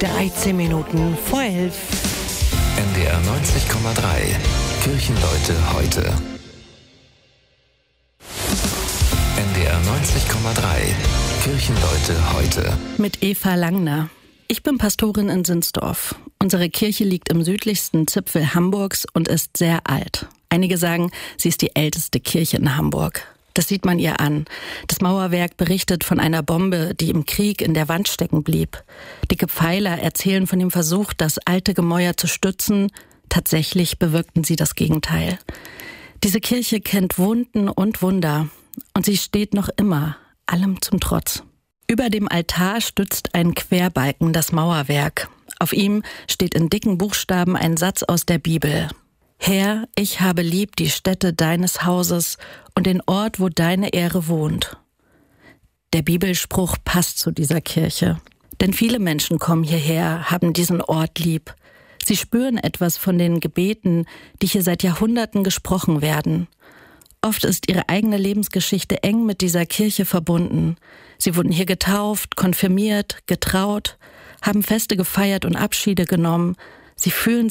13 Minuten vor 11. NDR 90,3. Kirchenleute heute. NDR 90,3. Kirchenleute heute. Mit Eva Langner. Ich bin Pastorin in Sinsdorf. Unsere Kirche liegt im südlichsten Zipfel Hamburgs und ist sehr alt. Einige sagen, sie ist die älteste Kirche in Hamburg. Das sieht man ihr an. Das Mauerwerk berichtet von einer Bombe, die im Krieg in der Wand stecken blieb. Dicke Pfeiler erzählen von dem Versuch, das alte Gemäuer zu stützen. Tatsächlich bewirkten sie das Gegenteil. Diese Kirche kennt Wunden und Wunder. Und sie steht noch immer, allem zum Trotz. Über dem Altar stützt ein Querbalken das Mauerwerk. Auf ihm steht in dicken Buchstaben ein Satz aus der Bibel. Herr, ich habe lieb die Stätte deines Hauses und den Ort, wo deine Ehre wohnt. Der Bibelspruch passt zu dieser Kirche. Denn viele Menschen kommen hierher, haben diesen Ort lieb. Sie spüren etwas von den Gebeten, die hier seit Jahrhunderten gesprochen werden. Oft ist ihre eigene Lebensgeschichte eng mit dieser Kirche verbunden. Sie wurden hier getauft, konfirmiert, getraut, haben Feste gefeiert und Abschiede genommen. Sie fühlen